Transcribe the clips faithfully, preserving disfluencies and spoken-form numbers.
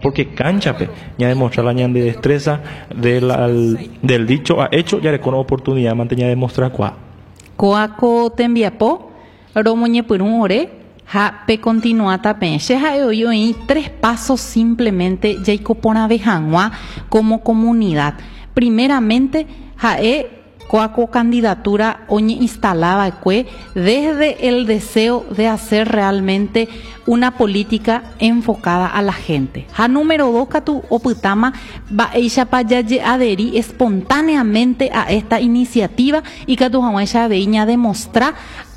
porque canchape, ya demostrar la ñan de destreza del, al, del dicho a hecho, ya le con oportunidad de mantener demostrar cuá. Coaco tembiapo, romoñe por un ore, ja pe continuata penche, ja yo y tres pasos simplemente, ya pona vejanua como comunidad. Primeramente, ja e coaco candidatura oñe instalaba cue desde el deseo de hacer realmente una política enfocada a la gente. Ja número dos, Katu Oputama va ella para adherir espontáneamente a esta iniciativa y Katu Hawaisha veña demostrar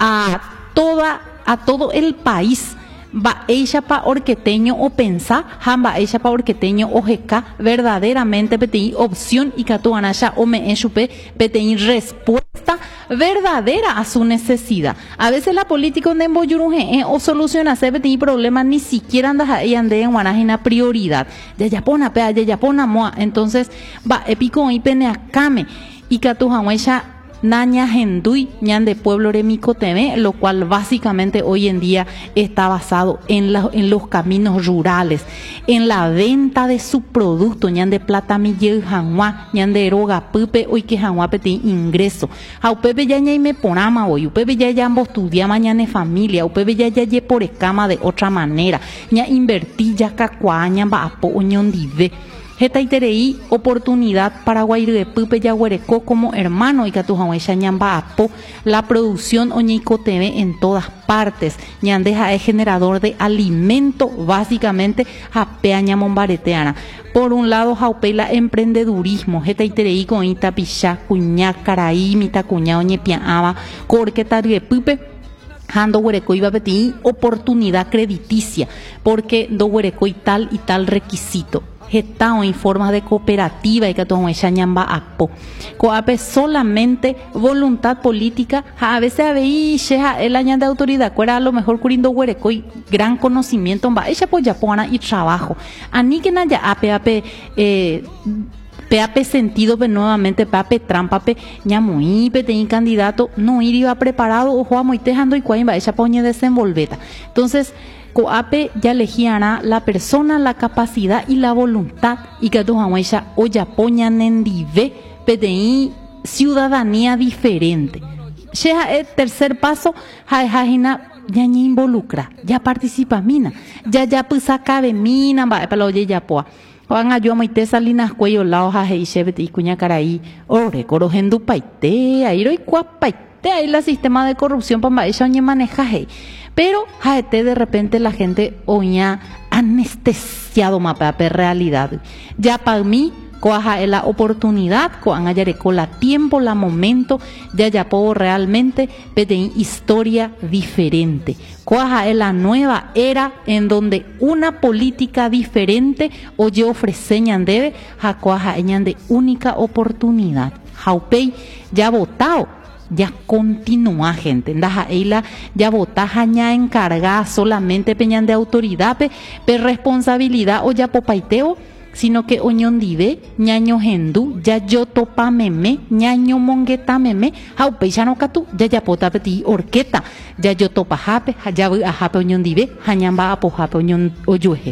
a toda a todo el país va ella pa orqueteño o pensar, jamba ella pa orqueteño o jeca verdaderamente peti opción y catuanasha o me enchupe peti respuesta verdadera a su necesidad. A veces la política donde emboyuruje o soluciona ese peti problema ni siquiera anda ahí ande en guanajina prioridad. Ya ya pona pea, ya ya pona moa. Entonces va epico y pene acame y catuanasha Naña Gendui, ñan de Pueblo Remico T V, lo cual básicamente hoy en día está basado en, la, en los caminos rurales, en la venta de su producto, ñan de plata millel janwa, ñan de eroga pupe, hoy que janwa peti ingreso. A upepe ya ña me ponama hoy, upepe ya ya ambos estudia mañana familia, upepe ya ya ye por escama de otra manera, ña invertí ya cacua, ñan va apo oñon dive. Jeta iterei oportunidad para Guairepeupe Yaguarecó como hermano y Catujahuecha ñamba apo la producción Oñico T V en todas partes. Ñandeja es generador de alimento básicamente japea ñamombareteana. Por un lado jaupela emprendedurismo jeta iterei con itapichá cuñá caraí mita cuñá oñepiaaba corquetariepeupe Hando Huereco iba a pedir oportunidad crediticia porque do Huereco y tal y tal requisito. Getao en forma de cooperativa y que todo ella ñamba apo. Coape solamente voluntad política, a veces a veces el año de autoridad, cuera a lo mejor curindo huereco y gran conocimiento, va ella pues ya pona y trabajo. Ani que naya ape ape eh Peape sentido pe nuevamente pape trampa pe ñamui pe ten candidato no iba preparado o juega muy tejando y cuaimba ella pone desenvolveta. Entonces Coape ya elegían la persona, la capacidad y la voluntad y que tu ella o ya poñan en dive pedi ciudadanía diferente. Llega el tercer paso, jajina ya ni involucra, ya participa mina, ya ya pues acabe mina, va para oye ya poa. Van a yo maite salinas cuello lao jaje y chevete y cuña caraí, ore corojendu paite, airo y cuapaite, ahí la sistema de corrupción para ella oñe manejaje. Pero jaete de repente la gente oña anestesiado mapeape realidad. Ya para mí, coaja la oportunidad, coan ayareco la tiempo, la momento, ya ya puedo realmente pedir historia diferente. Coaja la nueva era en donde una política diferente oye ofreceñan debe, ja coaja eñan de única oportunidad. Jaupei ya votado. Ya continúa gente, ndaja eila ya botaja ña encargada solamente peñan de autoridad pe, pe responsabilidad o ya popaiteo, sino que oñon dive ñaño gendú ya yo topa meme ñaño mongueta meme jaupe ya no catu ya ya pota peti orqueta ya yo topa jape ya a jape oñon dive jañamba apo jape oñon oyueje.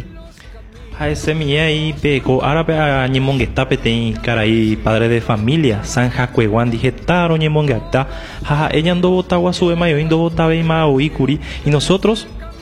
A ese mía y peco árabe a ñemongueta peten caray padre de familia Sanja Cueguan dije taro ñemongueta jaja ella ando botagua sube mayo indo botaba y maoicuri y nosotros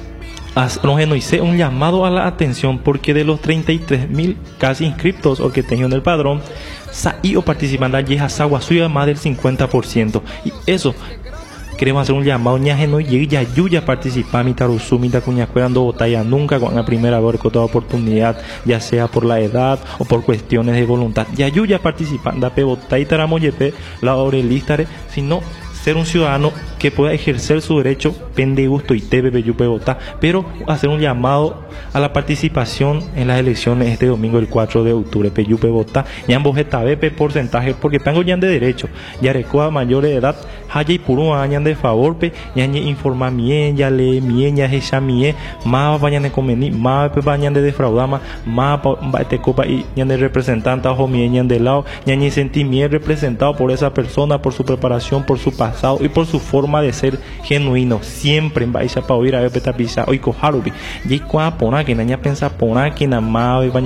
nos hice un llamado a la atención porque de los treinta y tres mil casi inscriptos o que tengo en el padrón saí o participan la yeja sagua suya más del cincuenta por ciento y eso queremos hacer un llamado ñaje no llegue ya yuya participar mi tarusu mi tacuñacuera ando botalla nunca con la primera vez con toda oportunidad ya sea por la edad o por cuestiones de voluntad ya yuya participar da pe botay taramoyepe la orelistare sino ser un ciudadano que pueda ejercer su derecho pende gusto y te bebe yupe votar pero hacer un llamado a la participación en las elecciones este domingo el cuatro de octubre pe yupe votar ya ambos etape porcentaje porque tengo ya de derecho ya recoa mayores de edad haya y puro añan de favor pe ya ni informa bien ya le bien ya hecha mie más vayan de convenir más pe vayan de defraudar más más te copa y ya de representante ojo mien de lado ya ni sentimiento representado por esa persona por su preparación por su pasado y por su forma de ser genuino siempre en Baisha para oír a ver peta pisa hoy cojarubi y cuando pona que naña pensa pona que nada más